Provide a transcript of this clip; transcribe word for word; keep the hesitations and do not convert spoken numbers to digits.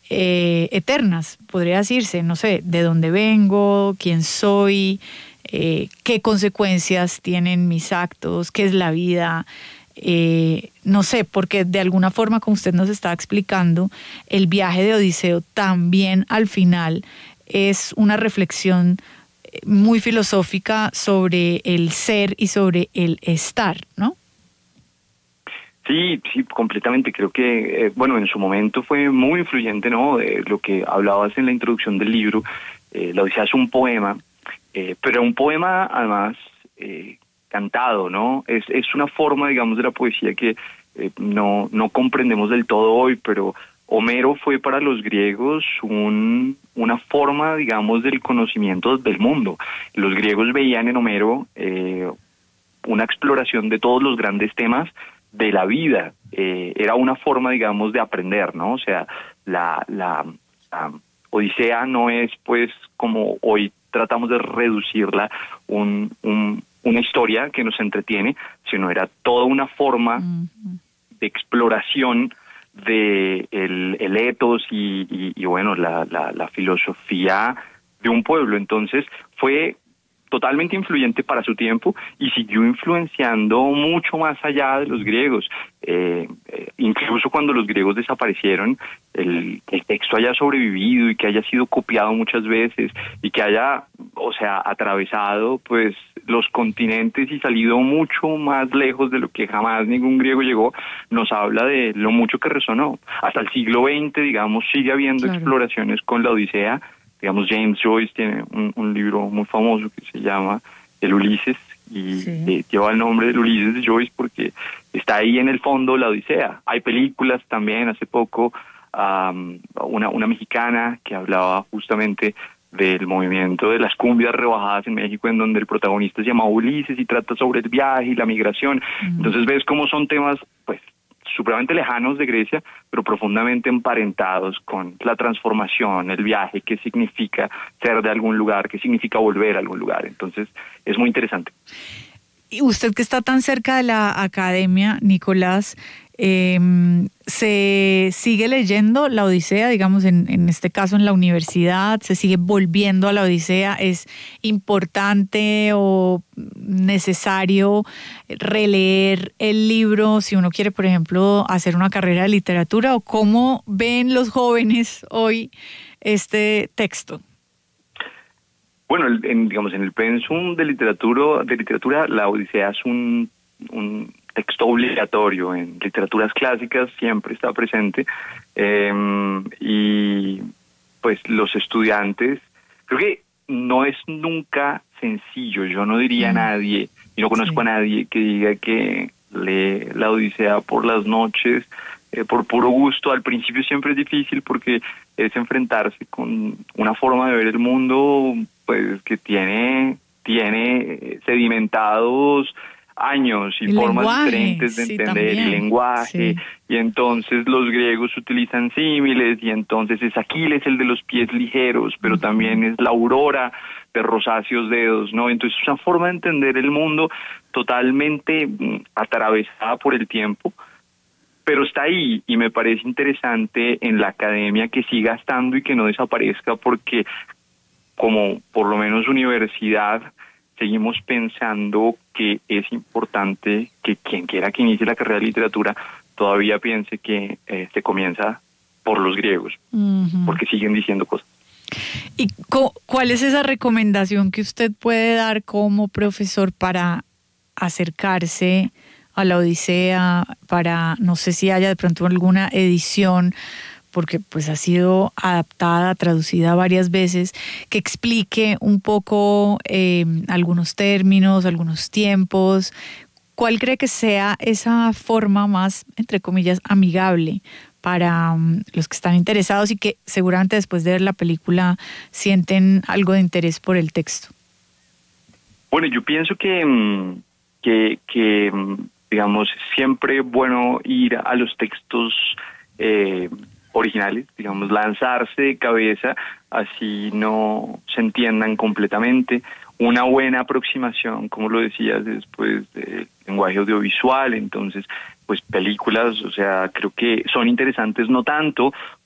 eh, eternas, podría decirse, no sé, de dónde vengo, quién soy, eh, qué consecuencias tienen mis actos, qué es la vida. Eh, no sé, porque de alguna forma, como usted nos está explicando, el viaje de Odiseo también al final es una reflexión muy filosófica sobre el ser y sobre el estar, ¿no? Sí, sí, completamente. Creo que, eh, bueno, en su momento fue muy influyente, ¿no? De lo que hablabas en la introducción del libro. Eh, la Odisea es un poema, eh, pero un poema además eh, cantado, ¿no? Es, es una forma, digamos, de la poesía que eh, no, no comprendemos del todo hoy, pero Homero fue para los griegos un, una forma, digamos, del conocimiento del mundo. Los griegos veían en Homero eh, una exploración de todos los grandes temas de la vida. Eh, era una forma, digamos, de aprender, ¿no? O sea, la, la, la Odisea no es, pues, como hoy tratamos de reducirla, un, un, una historia que nos entretiene, sino era toda una forma uh-huh. de exploración de el, el ethos y, y, y bueno, la, la, la filosofía de un pueblo. Entonces, fue totalmente influyente para su tiempo y siguió influenciando mucho más allá de los griegos. Eh, eh, incluso cuando los griegos desaparecieron, el, el texto haya sobrevivido y que haya sido copiado muchas veces y que haya, o sea, atravesado pues los continentes y salido mucho más lejos de lo que jamás ningún griego llegó, nos habla de lo mucho que resonó. Hasta el siglo veinte, digamos, sigue habiendo claro. exploraciones con la Odisea. Digamos, James Joyce tiene un, un libro muy famoso que se llama El Ulises y sí. eh, lleva el nombre del Ulises de Joyce porque está ahí en el fondo la Odisea. Hay películas también, hace poco, um, una, una mexicana que hablaba justamente del movimiento de las cumbias rebajadas en México, en donde el protagonista se llama Ulises y trata sobre el viaje y la migración. Mm. Entonces ves cómo son temas, pues, supremamente lejanos de Grecia, pero profundamente emparentados con la transformación, el viaje, qué significa ser de algún lugar, qué significa volver a algún lugar. Entonces, es muy interesante. Y usted que está tan cerca de la academia, Nicolás, eh, ¿se sigue leyendo la Odisea, digamos, en, en este caso en la universidad? ¿Se sigue volviendo a la Odisea? ¿Es importante o necesario releer el libro si uno quiere, por ejemplo, hacer una carrera de literatura? ¿O cómo ven los jóvenes hoy este texto? Bueno, en, digamos, en el pensum de literatura, de literatura, la Odisea es un, un texto obligatorio. En literaturas clásicas siempre está presente. Eh, y pues los estudiantes, creo que no es nunca sencillo. Yo no diría mm. a nadie, y no conozco sí. a nadie que diga que lee la Odisea por las noches, eh, por puro gusto. Al principio siempre es difícil porque es enfrentarse con una forma de ver el mundo pues que tiene tiene sedimentados años y el formas lenguaje, diferentes de sí, entender también. el lenguaje, sí. Y entonces los griegos utilizan símiles, y entonces es Aquiles el de los pies ligeros, pero uh-huh. también es la aurora de rosáceos dedos, ¿no? Entonces es una forma de entender el mundo totalmente mm, atravesada por el tiempo, pero está ahí, y me parece interesante en la academia que siga estando y que no desaparezca, porque como por lo menos universidad seguimos pensando que es importante que quien quiera que inicie la carrera de literatura todavía piense que eh, se comienza por los griegos, uh-huh. porque siguen diciendo cosas. ¿Y cu- cuál es esa recomendación que usted puede dar como profesor para acercarse a la Odisea, para, no sé si haya de pronto alguna edición, porque pues ha sido adaptada, traducida varias veces, que explique un poco eh, algunos términos, algunos tiempos? ¿Cuál cree que sea esa forma más, entre comillas, amigable para um, los que están interesados y que seguramente después de ver la película sienten algo de interés por el texto? Bueno, yo pienso que, que, que digamos, siempre es bueno ir a los textos eh, originales, digamos, lanzarse de cabeza, así no se entiendan completamente. Una buena aproximación, como lo decías, después del lenguaje audiovisual, entonces, pues películas, o sea, creo que son interesantes no tanto